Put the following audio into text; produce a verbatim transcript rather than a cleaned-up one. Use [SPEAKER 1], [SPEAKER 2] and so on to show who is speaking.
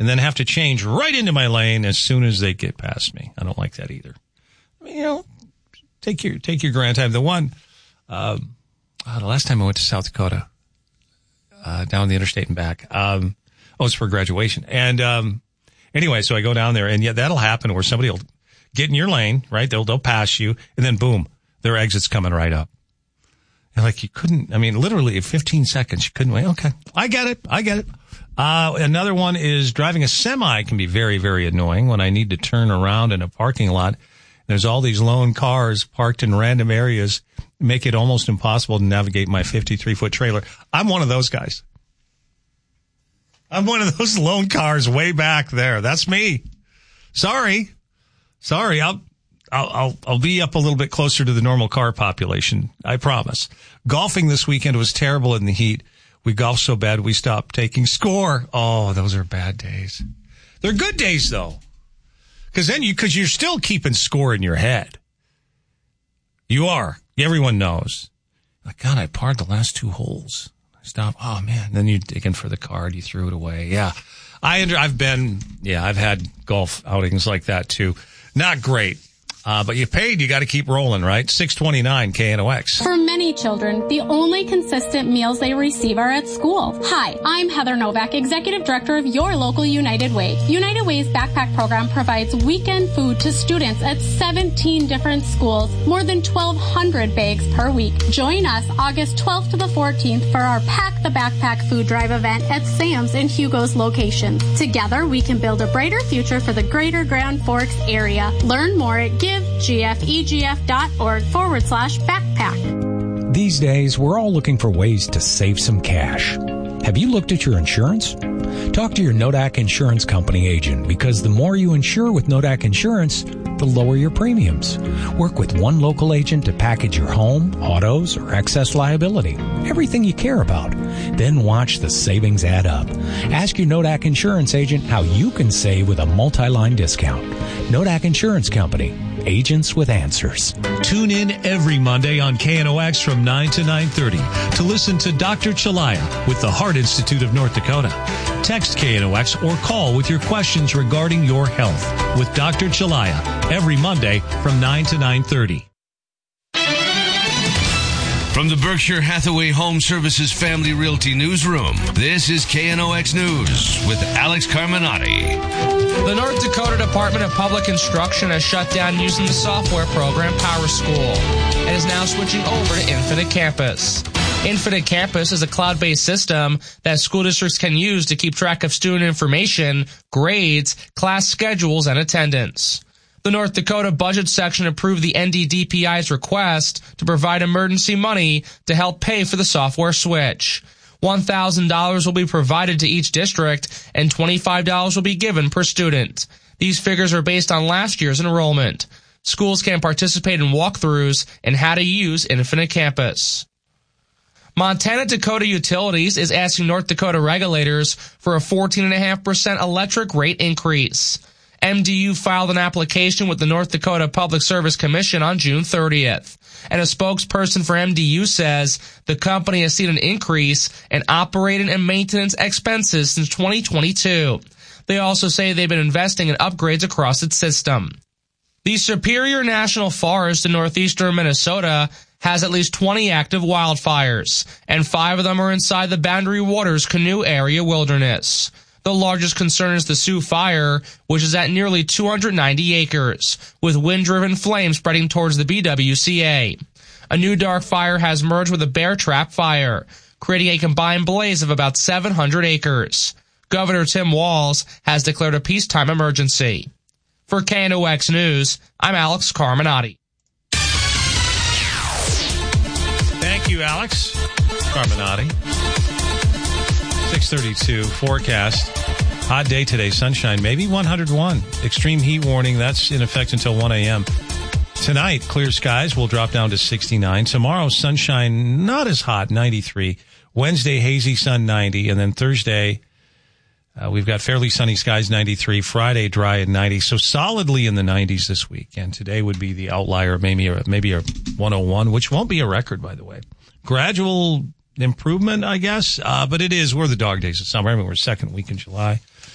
[SPEAKER 1] and then have to change right into my lane as soon as they get past me. I don't like that either. I mean, you know, take your take your grand time. The one, uh, uh, the last time I went to South Dakota, uh, down the interstate and back, um, oh, it's for graduation. And um, anyway, so I go down there, and yeah, that'll happen where somebody will get in your lane, right? They'll they'll pass you, and then boom, their exit's coming right up. And like you couldn't, I mean, literally in fifteen seconds, you couldn't wait. Okay, I get it, I get it. Uh, another one is driving a semi can be very, very annoying when I need to turn around in a parking lot. There's all these lone cars parked in random areas, make it almost impossible to navigate my fifty-three foot trailer. I'm one of those guys. I'm one of those lone cars way back there. That's me. Sorry. Sorry. I'll, I'll, I'll, I'll be up a little bit closer to the normal car population. I promise. Golfing this weekend was terrible in the heat. We golfed so bad we stopped taking score. Oh, those are bad days. They're good days though. Cause then you, cause you're still keeping score in your head. You are. Everyone knows. Like, God, I parred the last two holes. I stopped. Oh man. Then you're digging for the card. You threw it away. Yeah. I under, I've been, yeah, I've had golf outings like that too. Not great. Uh, but you paid, you got to keep rolling, right? six twenty-nine K N O X.
[SPEAKER 2] For many children, the only consistent meals they receive are at school. Hi, I'm Heather Novak, Executive Director of your local United Way. United Way's backpack program provides weekend food to students at seventeen different schools, more than twelve hundred bags per week. Join us August twelfth to the fourteenth for our Pack the Backpack food drive event at Sam's and Hugo's locations. Together, we can build a brighter future for the greater Grand Forks area. Learn more at givegfegf.org forward slash backpack.
[SPEAKER 3] These days, we're all looking for ways to save some cash. Have you looked at your insurance? Talk to your Nodak Insurance Company agent, because the more you insure with Nodak Insurance, the lower your premiums. Work with one local agent to package your home, autos, or excess liability, everything you care about. Then watch the savings add up. Ask your Nodak Insurance agent how you can save with a multi-line discount. Nodak Insurance Company. Agents with answers.
[SPEAKER 1] Tune in every Monday on K N O X from nine to nine thirty to listen to Doctor Chalaya with the Heart Institute of North Dakota. Text K N O X or call with your questions regarding your health with Doctor Chalaya every Monday from nine to nine thirty.
[SPEAKER 4] From the Berkshire Hathaway Home Services Family Realty Newsroom, this is K N O X News with Alex Carminati.
[SPEAKER 5] The North Dakota Department of Public Instruction has shut down using the software program PowerSchool and is now switching over to Infinite Campus. Infinite Campus is a cloud-based system that school districts can use to keep track of student information, grades, class schedules, and attendance. The North Dakota Budget Section approved the N D D P I's request to provide emergency money to help pay for the software switch. one thousand dollars will be provided to each district and twenty-five dollars will be given per student. These figures are based on last year's enrollment. Schools can participate in walkthroughs and how to use Infinite Campus. Montana Dakota Utilities is asking North Dakota regulators for a fourteen point five percent electric rate increase. M D U filed an application with the North Dakota Public Service Commission on June thirtieth. And a spokesperson for M D U says the company has seen an increase in operating and maintenance expenses since twenty twenty-two. They also say they've been investing in upgrades across its system. The Superior National Forest in northeastern Minnesota has at least twenty active wildfires, and five of them are inside the Boundary Waters Canoe Area Wilderness. The largest concern is the Sioux Fire, which is at nearly two hundred ninety acres, with wind-driven flames spreading towards the B W C A. A new dark fire has merged with a bear trap fire, creating a combined blaze of about seven hundred acres. Governor Tim Walz has declared a peacetime emergency. For K N O X News, I'm Alex Carminati.
[SPEAKER 1] Thank you, Alex Carminati. six thirty-two forecast. Hot day today, sunshine, maybe one hundred one. Extreme heat warning, that's in effect until one a.m. Tonight, clear skies will drop down to sixty-nine. Tomorrow, sunshine, not as hot, ninety-three. Wednesday, hazy sun, ninety. And then Thursday, uh, we've got fairly sunny skies, ninety-three. Friday, dry at ninety. So solidly in the nineties this week. And today would be the outlier, maybe a, maybe a one oh one, which won't be a record, by the way. Gradual improvement, I guess, uh, but it is. We're the dog days of summer. I mean, we're second week in July.